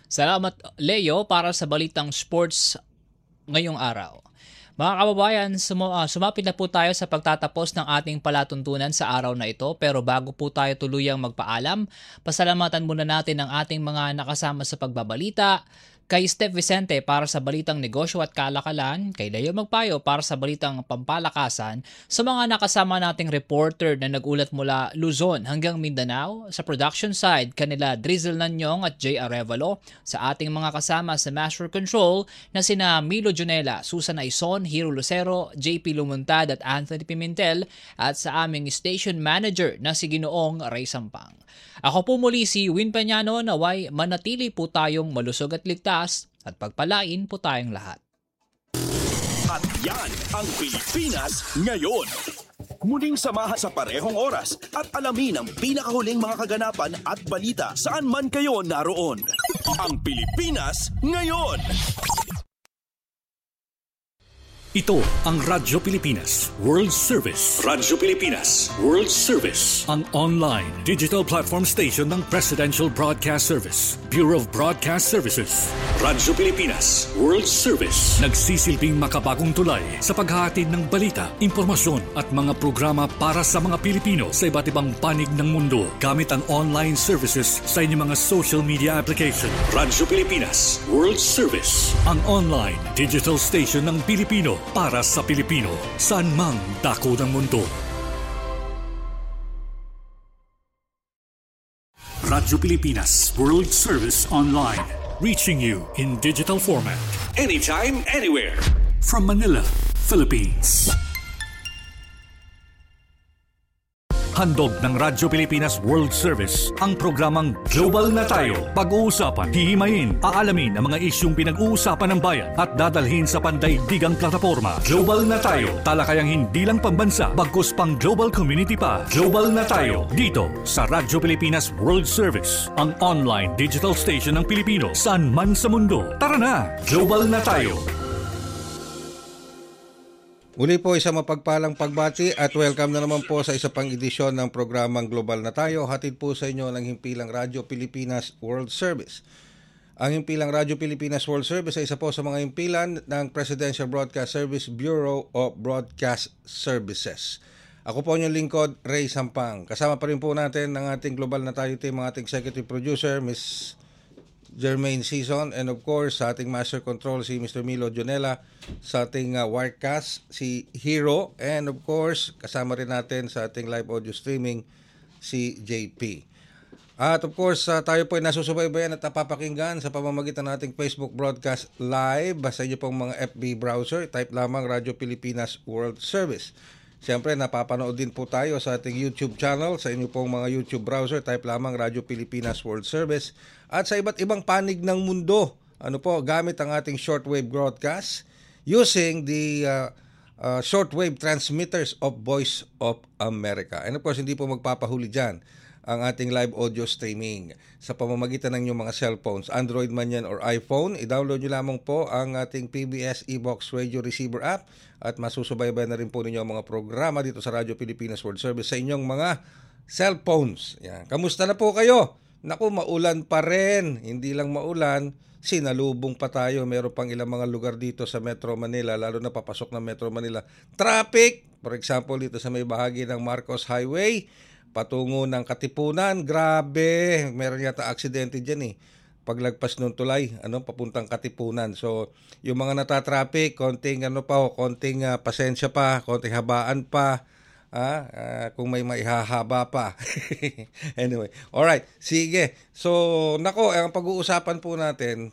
Salamat Leo para sa balitang sports ngayong araw. Mga kababayan, sumapit na po tayo sa pagtatapos ng ating palatuntunan sa araw na ito, pero bago po tayo tuluyang magpaalam, pasalamatan muna natin ang ating mga nakasama sa pagbabalita, kay Steph Vicente para sa balitang negosyo at kalakalan, kay Leo Magpayo para sa balitang pampalakasan, sa mga nakasama nating reporter na nagulat mula Luzon hanggang Mindanao, sa production side kanila Drizzle Nanyong at Jay Arevalo, sa ating mga kasama sa Master Control na sina Milo Junela, Susan Aison, Hiro Lucero, JP Lumuntad at Anthony Pimentel, at sa aming station manager na si Ginoong Ray Sampang. Ako po muli si Win Peñano, naway manatili po tayong malusog at ligtas at pagpalain po tayong lahat. At yan ang Pilipinas ngayon. Muling samahan sa parehong oras at alamin ang pinakahuling mga kaganapan at balita saan man kayo naroon. Ang Pilipinas ngayon. Ito ang Radyo Pilipinas World Service. Radyo Pilipinas World Service. Ang online digital platform station ng Presidential Broadcast Service, Bureau of Broadcast Services. Radyo Pilipinas World Service. Nagsisilbing makabagong tulay sa paghahatid ng balita, impormasyon at mga programa para sa mga Pilipino sa iba't ibang panig ng mundo gamit ang online services sa inyong mga social media application. Radyo Pilipinas World Service. Ang online digital station ng Pilipino para sa Pilipino, saan mang dako ng mundo. Radyo Pilipinas World Service Online, reaching you in digital format, anytime, anywhere, from Manila, Philippines. Handog ng Radyo Pilipinas World Service ang programang Global na Tayo. Pag-uusapan, hihimayin, aalamin ang mga isyung pinag-uusapan ng bayan at dadalhin sa pandaigdigang plataforma. Global na Tayo, talakayang hindi lang pambansa, bagkus pang global community pa. Global na Tayo, dito sa Radyo Pilipinas World Service, ang online digital station ng Pilipino saan man sa mundo. Tara na, Global na Tayo! Muli po isang mapagpalang pagbati at welcome na naman po sa isa pang edisyon ng programang Global na Tayo. Hatid po sa inyo ng Himpilang Radyo Pilipinas World Service. Ang Himpilang Radyo Pilipinas World Service ay isa po sa mga himpilan ng Presidential Broadcast Service, Bureau of Broadcast Services. Ako po inyong lingkod, Ray Sampang. Kasama pa rin po natin ng ating Global na Tayo team, ang ating executive producer, Ms. Jermaine Season, and of course sa ating Master Control si Mr. Milo Junela, sa ating Wirecast si Hero, and of course kasama rin natin sa ating live audio streaming si JP. At of course tayo po ay nasusubaybayan at napapakinggan sa pamamagitan ng ating Facebook broadcast live sa inyo pong mga FB browser. Type lamang Radyo Pilipinas World Service. Siyempre, napapanood din po tayo sa ating YouTube channel, sa inyo pong mga YouTube browser. Type lamang Radyo Pilipinas World Service. At sa iba't ibang panig ng mundo, gamit ang ating shortwave broadcast using the shortwave transmitters of Voice of America. And of course, hindi po magpapahuli dyan ang ating live audio streaming sa pamamagitan ng inyong mga cellphones, Android man yan or iPhone. I-download nyo lamang po ang ating PBS eBox Radio Receiver app at masusubaybay na rin po ninyo ang mga programa dito sa Radyo Pilipinas World Service sa inyong mga cellphones. Yan. Kamusta na po kayo? Naku, maulan pa rin. Hindi lang maulan, sinalubong pa tayo. Meron pang ilang mga lugar dito sa Metro Manila, lalo na papasok ng Metro Manila. Traffic, for example, dito sa may bahagi ng Marcos Highway, patungo ng Katipunan, grabe, meron yata aksidente dyan paglagpas ng tulay, papuntang Katipunan. So, yung mga natatraffic, konting pasensya pa, konting habaan pa, kung may maihahaba pa. Anyway, alright, sige. So, ang pag-uusapan po natin,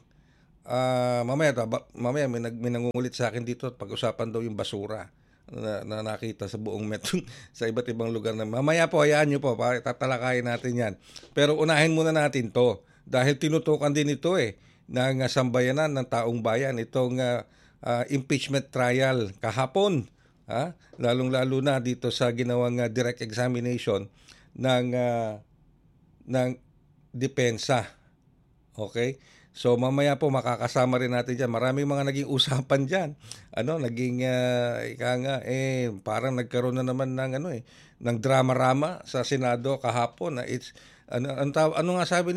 mamaya may nangungulit sa akin dito at pag-usapan daw yung basura na nakita sa buong metro sa iba't ibang lugar na mamaya po, hayaan nyo po, tatalakayin natin yan. Pero unahin muna natin to dahil tinutukan din ito ng sambayanan ng taong bayan itong impeachment trial kahapon, lalong-lalo na dito sa ginawang direct examination ng depensa. Okay? So mamaya po makakasama rin natin diyan. Maraming mga naging usapan diyan. Parang nagkaroon na naman ng ng drama-rama sa Senado kahapon na Ano nga sabi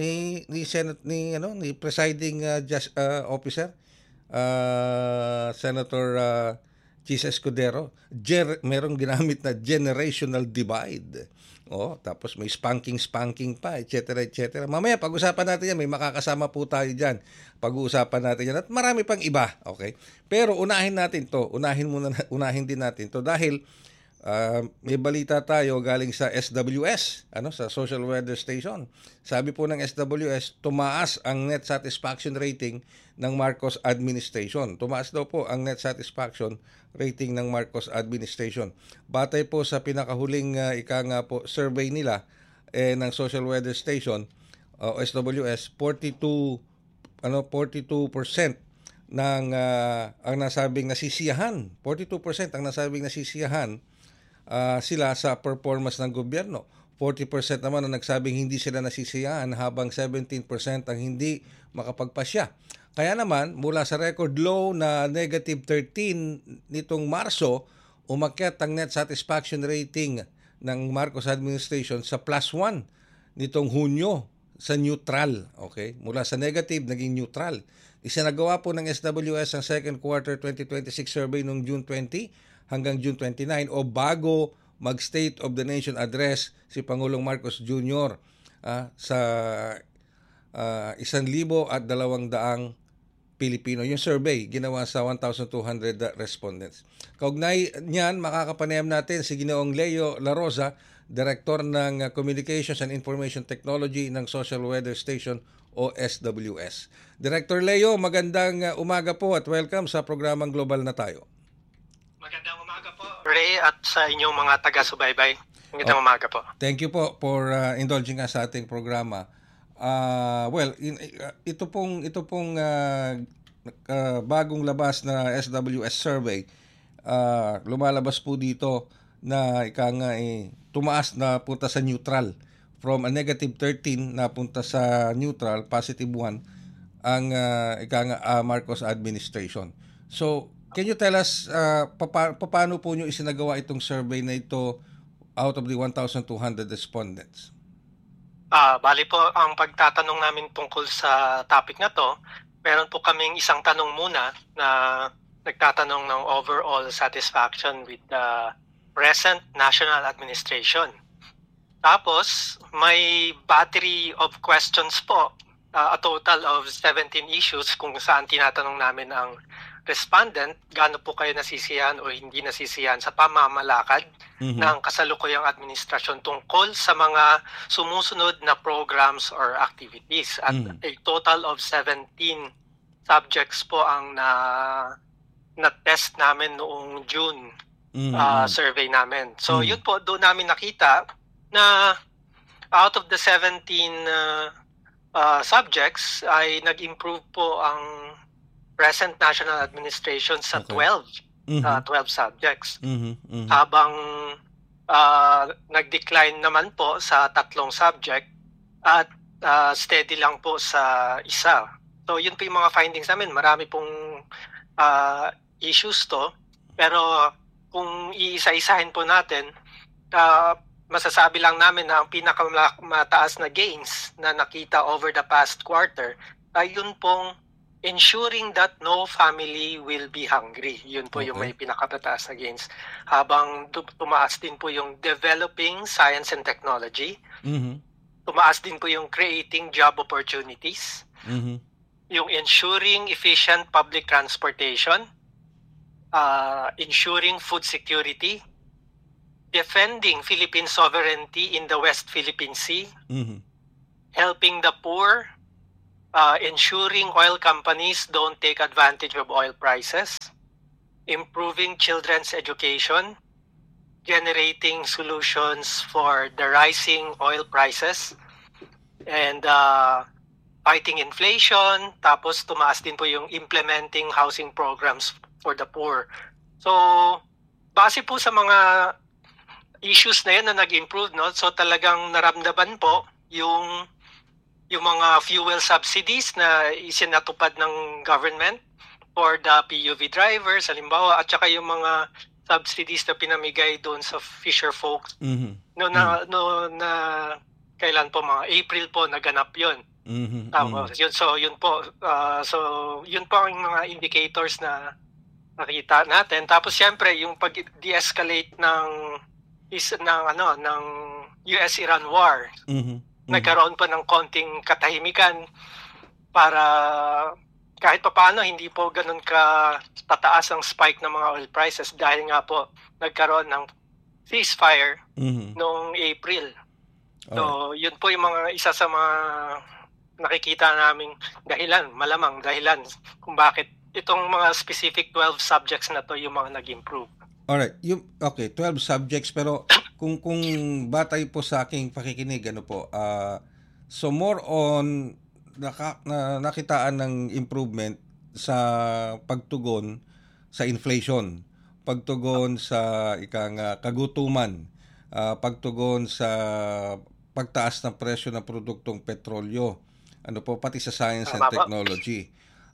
ni presiding officer, Senator Chis Escudero, merong ginamit na generational divide. Tapos may spanking pa, etc. Mamaya pag-usapan natin yan, may makakasama po tayo diyan. Pag-uusapan natin yan at marami pang iba, okay? Pero unahin din natin 'to dahil may balita tayo galing sa SWS, sa Social Weather Station. Sabi po ng SWS, tumaas ang net satisfaction rating ng Marcos administration. Tumaas daw po ang net satisfaction rating ng Marcos administration. Batay po sa pinakahuling survey nila ng Social Weather Station, SWS, 42% ng ang nasabing nasisiyahan. 42% ang nasabing nasisiyahan sila sa performance ng gobyerno. 40% naman ang nagsabing hindi sila nasisiyahan habang 17% ang hindi makapagpasya. Kaya naman, mula sa record low na negative 13 nitong Marso, umakyat ang net satisfaction rating ng Marcos administration sa +1 nitong Hunyo sa neutral. Okay? Mula sa negative, naging neutral. Isinagawa po ng SWS ang second quarter 2026 survey noong June 20 hanggang June 29 o bago mag-State of the Nation address si Pangulong Marcos Jr. Sa 1,200 Pilipino. Yung survey, ginawa sa 1,200 respondents. Kaugnay niyan, makakapanayam natin si Ginoong Leo La Rosa, Director ng Communications and Information Technology ng Social Weather Station o SWS. Director Leo, magandang umaga po at welcome sa programang Global na Tayo. Magandang umaga po, Ray, at sa inyong mga taga-subaybay. Magandang umaga po. Thank you po for indulging us sa ating programa. Ito pong bagong labas na SWS survey, lumalabas po dito na tumaas na punta sa neutral. From a negative 13 na punta sa neutral, positive 1 ang Marcos administration. So, can you tell us paano po nyo isinagawa itong survey na ito out of the 1,200 respondents? Bali po, ang pagtatanong namin tungkol sa topic na to, meron po kaming isang tanong muna na nagtatanong ng overall satisfaction with the present national administration. Tapos, may battery of questions po, a total of 17 issues kung saan tinatanong namin ang respondent, gaano po kayo nasisiyahan o hindi nasisiyahan sa pamamalakad ng kasalukuyang administrasyon tungkol sa mga sumusunod na programs or activities. At a total of 17 subjects po ang na-test namin noong June survey namin. So yun po, doon namin nakita na out of the 17 subjects ay nag-improve po ang present national administration sa 12 subjects. Habang nag-decline naman po sa 3 subject at steady lang po sa isa. So yun po yung mga findings namin. Marami pong issues to, pero kung iisa-isahin po natin, masasabi lang namin na ang pinakamataas na gains na nakita over the past quarter ay yun pong ensuring that no family will be hungry. Yun po yung may pinakatataas na gains. Habang tumaas din po yung developing science and technology. Tumaas din po yung creating job opportunities. Yung ensuring efficient public transportation. Ensuring food security. Defending Philippine sovereignty in the West Philippine Sea. Helping the poor. Ensuring oil companies don't take advantage of oil prices, improving children's education, generating solutions for the rising oil prices, and fighting inflation, tapos tumaas din po yung implementing housing programs for the poor. So, base po sa mga issues na yan na nag-improve, no? So talagang naramdaman po yung mga fuel subsidies na isinatupad ng government for the PUV drivers, halimbawa, at saka yung mga subsidies na pinamigay doon sa fisher folks. kailan po, mga April po naganap yun. Tapos yun po, so yun po ang mga indicators na nakita natin. Tapos siyempre yung pag de-escalate ng US-Iran war, nagkaroon pa ng konting katahimikan para kahit papaano hindi po ganun ka tataas ang spike ng mga oil prices dahil nga po nagkaroon ng ceasefire noong April. So yun po yung mga isa sa mga nakikita naming malamang dahilan kung bakit itong mga specific 12 subjects na to yung mga nag-improve. Alright, 12 subjects, pero kung batay po sa aking pakikinig, so more on nakitaan ng improvement sa pagtugon sa inflation, pagtugon sa kagutuman, pagtugon sa pagtaas ng presyo ng produktong petrolyo, pati sa science and technology.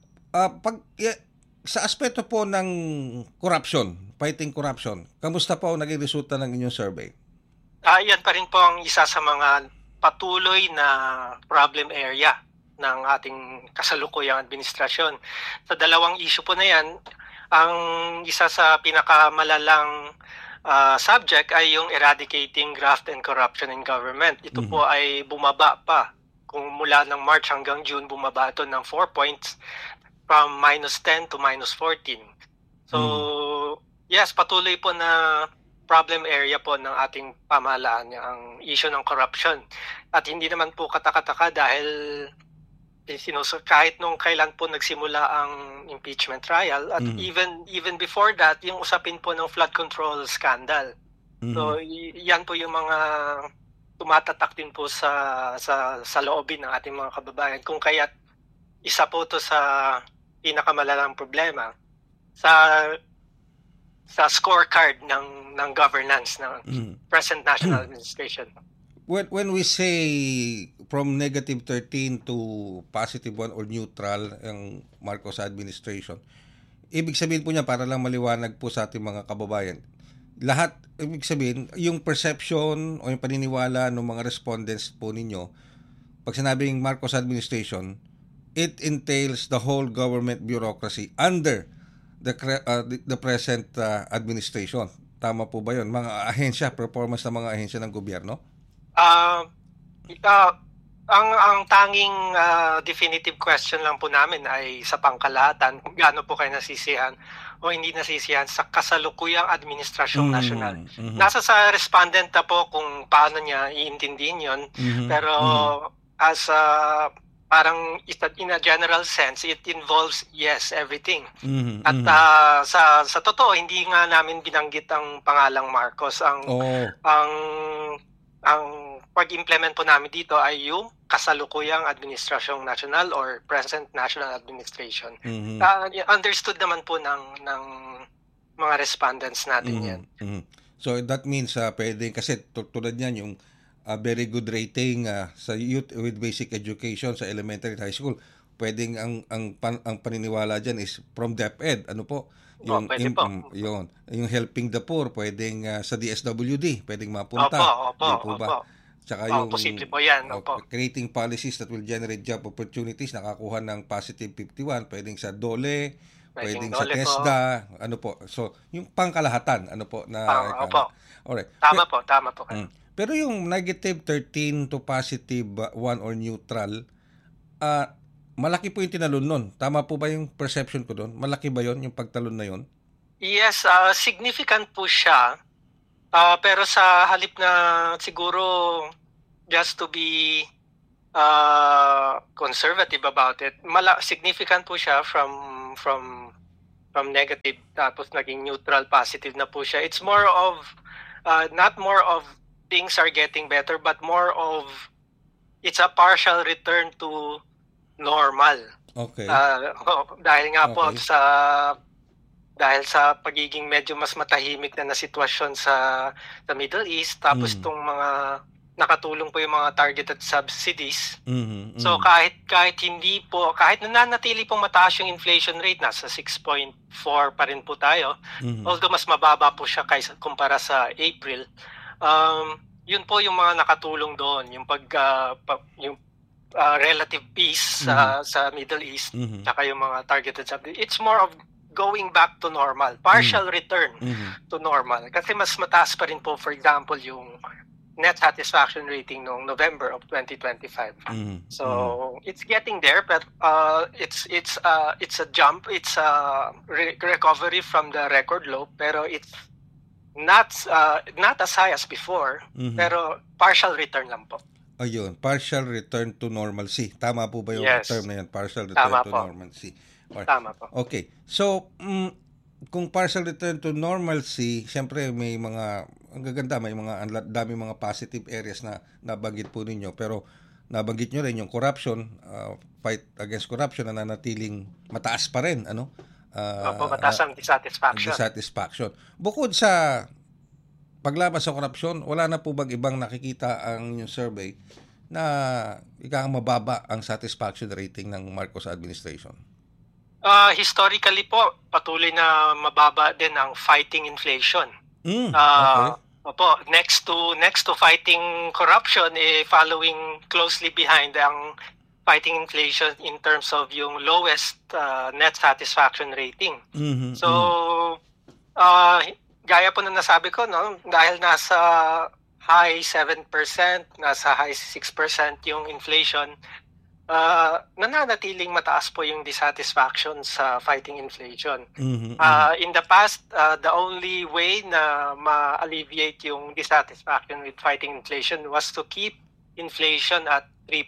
Sa aspeto po ng corruption, fighting corruption, kamusta po ang naging resulta ng inyong survey? Yan pa rin po ang isa sa mga patuloy na problem area ng ating kasalukuyang administrasyon. Sa dalawang issue po na yan, ang isa sa pinakamalalang subject ay yung eradicating graft and corruption in government. Ito po ay bumaba pa. Kung mula ng March hanggang June, bumaba ito ng 4 points from -10 to -14. So, yes, patuloy po na problem area po ng ating pamahalaan ang issue ng corruption. At hindi naman po katakataka dahil kahit nung kailan po nagsimula ang impeachment trial at even before that, yung usapin po ng flood control scandal. So, yan po yung mga tumatatak din po sa loobin ng ating mga kababayan. Kung kaya't isa po to sa pinakamalalang problema sa scorecard ng governance ng present national administration. When we say from -13 to +1 or neutral ang Marcos administration, ibig sabihin po niya, para lang maliwanag po sa ating mga kababayan, lahat, ibig sabihin, yung perception o yung paniniwala ng mga respondents po ninyo, pag sinabing Marcos administration, it entails the whole government bureaucracy under the present administration. Tama po ba yun? Mga ahensya, performance ng mga ahensya ng gobyerno? Ang tanging definitive question lang po namin ay sa pangkalahatan, kung gaano po kayo nasisihan o hindi nasisihan sa kasalukuyang administrasyong nasyonal. Nasa sa respondent na po kung paano niya iintindihin yun, pero as parang in a general sense, it involves, yes, everything. At sa totoo, hindi nga namin binanggit ang pangalang Marcos. Ang pag-implement po namin dito ay yung kasalukuyang administrasyong national or present national administration. Understood naman po ng mga respondents natin yan. So that means pwede, kasi tulad niyan yung very good rating sa youth with basic education sa elementary at high school. Pwedeng ang paniniwala diyan is from DepEd. Ano po? Yung yung helping the poor, pwedeng sa DSWD, pwedeng mapunta. Opo. Tsaka yung posible po yan. Creating policies that will generate job opportunities, nakakuha ng positive 51, pwedeng sa DOLE, pwedeng sa TESDA, ano po. So, yung pangkalahatan, ano po na alright. Tama po. Pero yung -13 to +1 or neutral, malaki po yung tinalon nun. Tama po ba yung perception ko doon? Malaki ba yon yung pagtalon na yon? Yes, significant po siya. Pero sa halip na siguro just to be conservative about it, significant po siya from negative tapos naging neutral, positive na po siya. It's more of not more of things are getting better, but more of it's a partial return to normal. Okay. Dahil nga po dahil sa pagiging medyo mas matahimik na sitwasyon sa Middle East, tapos itong mga nakatulong po yung mga targeted subsidies. So kahit hindi po, kahit nananatili pong mataas yung inflation rate, nasa 6.4 pa rin po tayo, although mas mababa po siya kumpara sa April, yun po yung mga nakatulong doon, yung relative peace sa Middle East, tsaka yung mga targeted subsidies. It's more of going back to normal, partial return to normal. Kasi mas mataas pa rin po, for example, yung net satisfaction rating noong November of 2025. So it's getting there, but it's a jump, it's a recovery from the record low, pero it's not as high as before, pero partial return lang po. Ayun, partial return to normalcy. Tama po ba yung term na yan? Partial return to normalcy. Or, tama po. Okay. So, kung partial return to normalcy, siyempre may mga, ang gaganda, may mga dami mga positive areas na nabanggit po ninyo. Pero nabanggit nyo rin yung corruption, fight against corruption na nanatiling mataas pa rin. Mataas ang dissatisfaction. Bukod sa paglaban sa korupsyon, wala na po bang ibang nakikita ang yung survey na mababa ang satisfaction rating ng Marcos administration? Historically po, patuloy na mababa din ang fighting inflation. Okay. Opo, next to fighting corruption, following closely behind ang fighting inflation in terms of yung lowest net satisfaction rating. So, gaya po na nasabi ko, no, dahil nasa high 7%, nasa high 6% yung inflation, nananatiling mataas po yung dissatisfaction sa fighting inflation. In the past, the only way na ma-alleviate yung dissatisfaction with fighting inflation was to keep inflation at 3%.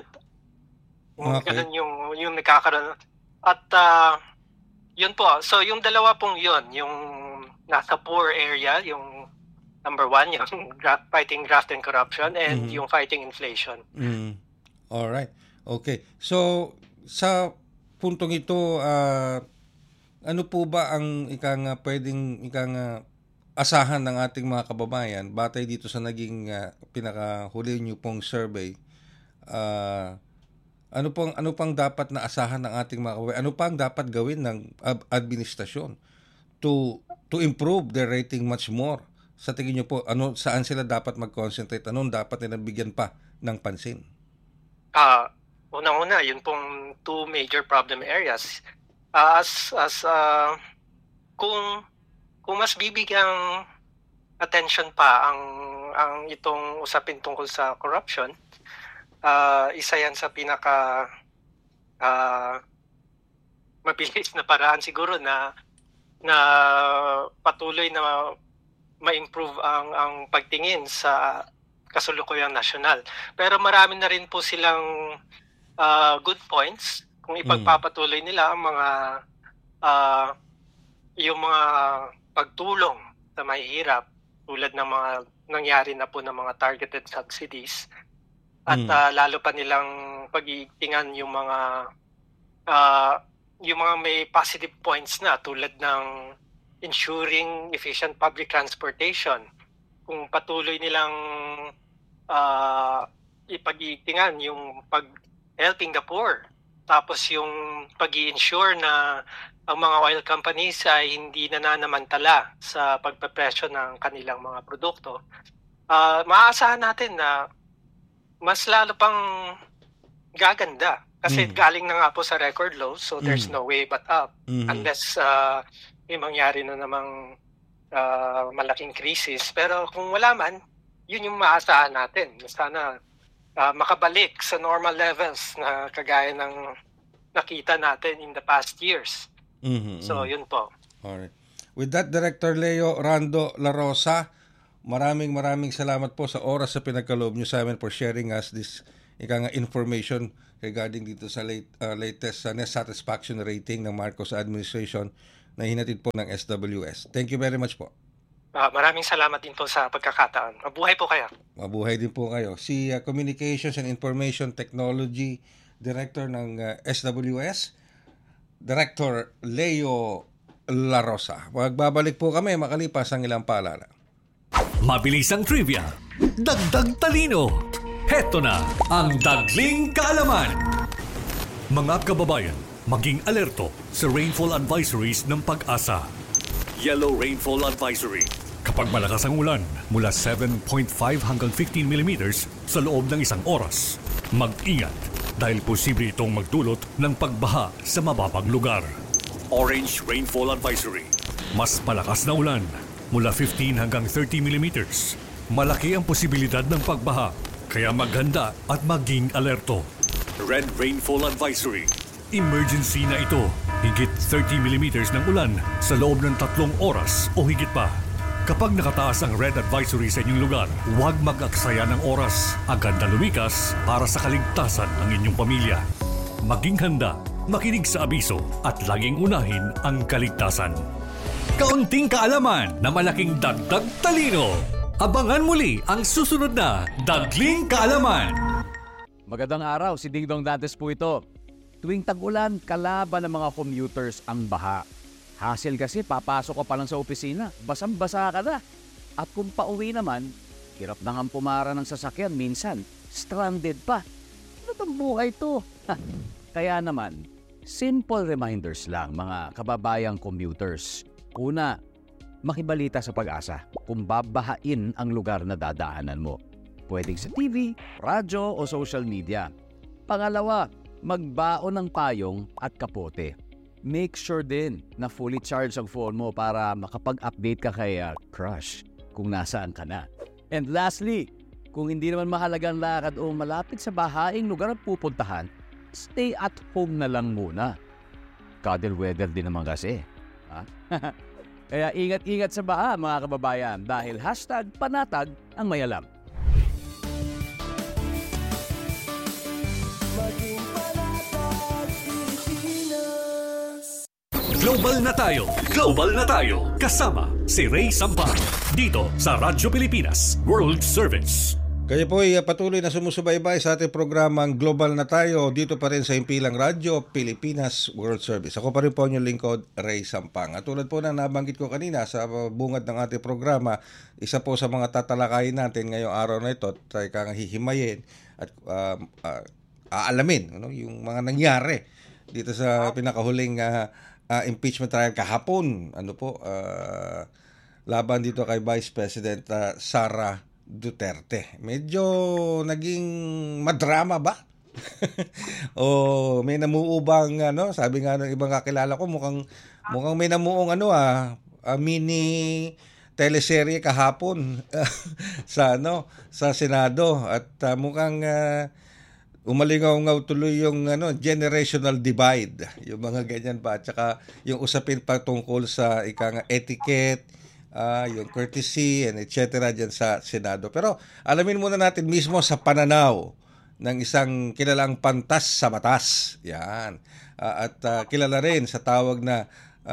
Ganun yung nagkakaroon. At yun po, so yung dalawa pong yun, yung nasa poor area, yung number 1, yung fighting graft and corruption, and yung fighting inflation. Alright. Okay. So, sa puntong ito, ano po ba ang pwedeng asahan ng ating mga kababayan batay dito sa naging pinakahuli niyo pong survey? Ano pang dapat na asahan ng ating mga kababayan? Ano pang dapat gawin ng administrasyon to improve their rating much more? Sa tingin niyo po, saan sila dapat mag-concentrate? Anong dapat nila bigyan pa ng pansin? Unang-una, yun pong 2 major problem areas. Kung mas bibigyang attention pa ang itong usapin tungkol sa corruption, isa yan sa pinaka mabilis na paraan siguro na patuloy na ma-improve ang pagtingin sa kasulukuyang nasyonal. Pero marami na rin po silang good points kung ipagpapatuloy nila ang yung mga pagtulong sa mahihirap tulad ng mga nangyari na po ng mga targeted subsidies at lalo pa nilang pag-iingan yung mga may positive points na tulad ng ensuring efficient public transportation. Kung patuloy nilang ipag-iingan yung helping the poor. Tapos yung pag-i-ensure na ang mga oil companies ay hindi nananamantala sa pagpapresyo ng kanilang mga produkto. Maaasahan natin na mas lalo pang gaganda. Kasi galing na nga po sa record low, so there's no way but up. Unless may mangyari na namang malaking krisis. Pero kung wala man, yun yung maaasahan natin. Sana makabalik sa normal levels na kagaya ng nakita natin in the past years. So, yun po. Alright. With that, Director Leo Rando La Rosa, maraming salamat po sa oras sa pinagkaloob nyo sa amin for sharing us this information regarding dito sa latest net satisfaction rating ng Marcos administration na hinatid po ng SWS. Thank you very much po. Maraming salamat din po sa pagkakataon. Mabuhay po kayo. Mabuhay din po kayo. Si Communications and Information Technology Director ng SWS, Director Leo La Rosa. Magbabalik po kami makalipas ang ilang paalala. Mabilis ang trivia, dagdag talino. Heto na ang Dagling Kaalaman. Mga kababayan, maging alerto sa rainfall advisories ng Pag-asa. Yellow Rainfall Advisory. Kapag malakas ang ulan, mula 7.5 hanggang 15 millimeters sa loob ng isang oras, mag-ingat dahil posible itong magdulot ng pagbaha sa mababang lugar. Orange Rainfall Advisory. Mas malakas na ulan, mula 15 hanggang 30 millimeters. Malaki ang posibilidad ng pagbaha, kaya maghanda at maging alerto. Red Rainfall Advisory. Emergency na ito. Higit 30 millimeters ng ulan sa loob ng 3 oras o higit pa. Kapag nakataas ang red advisory sa inyong lugar, huwag mag-aksaya ng oras. Agad na lumikas para sa kaligtasan ng inyong pamilya. Maging handa, makinig sa abiso at laging unahin ang kaligtasan. Kaunting kaalaman na malaking dagdag talino. Abangan muli ang susunod na Dagling Kaalaman. Magandang araw, si Ding Dong Dantes po ito. Tuwing tag-ulan, kalaban ng mga commuters ang baha. Hassle kasi, papasok ka pa lang sa opisina, basang-basa ka na. At kung pauwi naman, hirap na nga pumara ng sasakyan, minsan, stranded pa. Ano bang buhay to? Kaya naman, simple reminders lang mga kababayang commuters. Una, makibalita sa Pag-asa kung babahain ang lugar na dadaanan mo. Pwedeng sa TV, radyo o social media. Pangalawa, magbaon ng payong at kapote. Make sure din na fully charged ang phone mo para makapag-update ka kay crush kung nasaan ka na. And lastly, kung hindi naman mahalagang lakad o malapit sa bahaing lugar ang pupuntahan, stay at home na lang muna. Cuddle weather din naman kasi. Ha? Kaya ingat-ingat sa baha mga kababayan dahil #panatag ang may alam. Global na tayo! Global na tayo! Kasama si Ray Sampang dito sa Radyo Pilipinas World Service. Kayo po ay patuloy na sumusubaybay sa ating programang Global na tayo dito pa rin sa Himpilang Radyo Pilipinas World Service. Ako pa rin po ang inyong lingkod, Ray Sampang. At tulad po na nabanggit ko kanina sa bungad ng ating programa, isa po sa mga tatalakayin natin ngayong araw na ito at kang hihimayin at aalamin yung mga nangyari dito sa pinakahuling impeachment trial kahapon, laban dito kay Vice President Sara Duterte. Medyo naging madrama ba? O may namuubang sabi nga ng ibang kakilala ko, mukhang may namuong mini teleserye kahapon sa Senado at mukhang umalingaw-ngaw tuloy yung generational divide, yung mga ganyan pa, at saka yung usapin pa tungkol sa etiquette, yung courtesy and etc. dyan sa Senado. Pero alamin muna natin mismo sa pananaw ng isang kilalang pantas sa batas. Yan. At kilala rin sa tawag na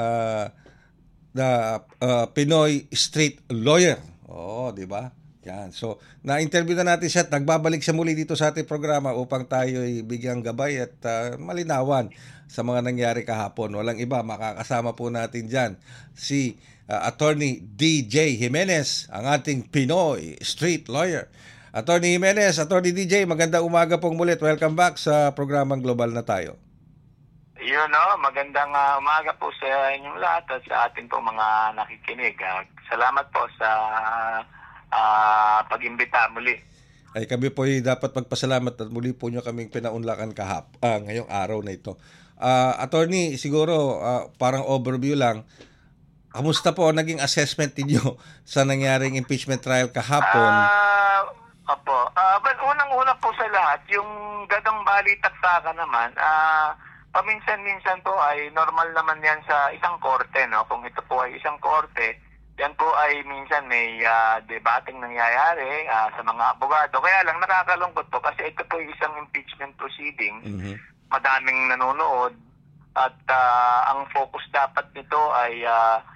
Pinoy street lawyer. Oo, di ba? Yan. So, na-interview na natin siya at nagbabalik siya muli dito sa ating programa upang tayo ay bigyang gabay at malinawan sa mga nangyari kahapon. Walang iba, makakasama po natin dyan si Attorney DJ Jimenez, ang ating Pinoy street lawyer. Attorney Jimenez, Attorney DJ, magandang umaga pong mulit. Welcome back sa programang Global na tayo. Magandang umaga po sa inyong lahat at sa ating pong mga nakikinig. Salamat po sa pag-imbita muli. Ay kami po ay dapat magpasalamat at muli po nyo kaming pinaunlakan ngayong araw na ito. Attorney, siguro parang overview lang, kamusta po naging assessment niyo sa nangyaring impeachment trial kahapon? Well, unang-una po sa lahat, yung gagang balitaksakan naman, paminsan-minsan po ay normal naman yan sa isang korte, no? Kung ito po ay isang korte, yan po ay minsan may debating nangyayari sa mga abogado. Kaya lang nakakalungkot po kasi ito po ay isang impeachment proceeding. Mm-hmm. Madaming nanonood at ang focus dapat nito ay